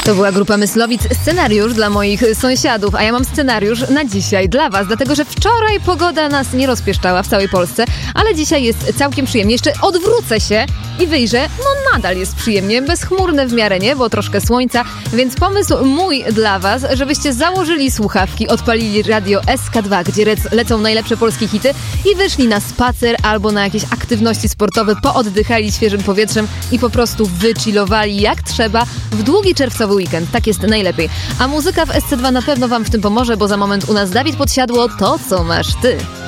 To była grupa Myslowic, scenariusz dla moich sąsiadów, a ja mam scenariusz na dzisiaj dla was, dlatego że wczoraj pogoda nas nie rozpieszczała w całej Polsce, ale dzisiaj jest całkiem przyjemnie. Jeszcze odwrócę się i wyjrzę, no nadal jest przyjemnie, bezchmurne w miarę, nie, bo troszkę słońca, więc pomysł mój dla was, żebyście założyli słuchawki, odpalili radio SK2, gdzie lecą najlepsze polskie hity i wyszli na spacer albo na jakieś aktywności sportowe, pooddychali świeżym powietrzem i po prostu wychillowali jak trzeba w długi czerwcowy weekend. Tak jest najlepiej. A muzyka w SC2 na pewno wam w tym pomoże, bo za moment u nas Dawid Podsiadło, to co masz ty.